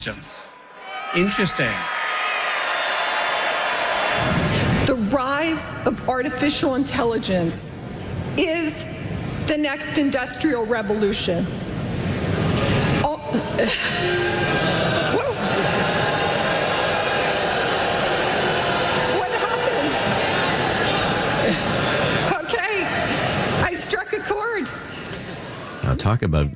Interesting. The rise of artificial intelligence is the next industrial revolution. What happened? Okay, I struck a chord. Now talk about